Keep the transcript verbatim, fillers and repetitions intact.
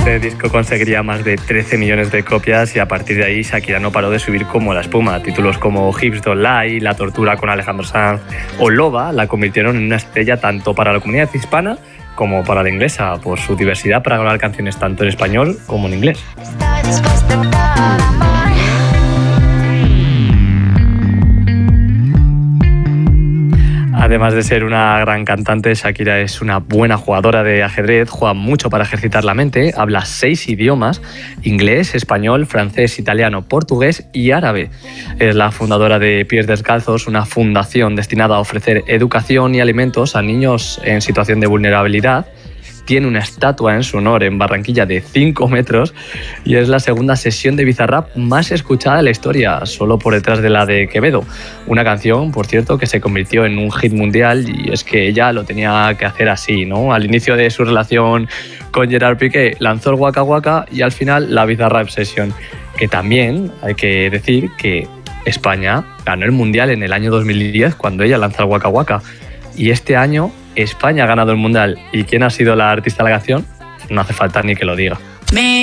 Este disco conseguiría más de trece millones de copias y a partir de ahí Shakira no paró de subir como la espuma. Títulos como Hips Don't Lie, La Tortura con Alejandro Sanz o Loba la convirtieron en una estrella tanto para la comunidad hispana como para la inglesa, por su diversidad para grabar canciones tanto en español como en inglés. Además de ser una gran cantante, Shakira es una buena jugadora de ajedrez, juega mucho para ejercitar la mente, habla seis idiomas: inglés, español, francés, italiano, portugués y árabe. Es la fundadora de Pies Descalzos, una fundación destinada a ofrecer educación y alimentos a niños en situación de vulnerabilidad. Tiene una estatua en su honor en Barranquilla de cinco metros y es la segunda sesión de Bizarrap más escuchada de la historia, solo por detrás de la de Quevedo. Una canción, por cierto, que se convirtió en un hit mundial y es que ella lo tenía que hacer así, ¿no? Al inicio de su relación con Gerard Piqué lanzó el Waka Waka y al final la Bizarrap Session, que también hay que decir que España ganó el mundial en el año dos mil diez cuando ella lanza el Waka Waka. Y este año España ha ganado el mundial. ¿Y quién ha sido la artista de la canción? No hace falta ni que lo diga.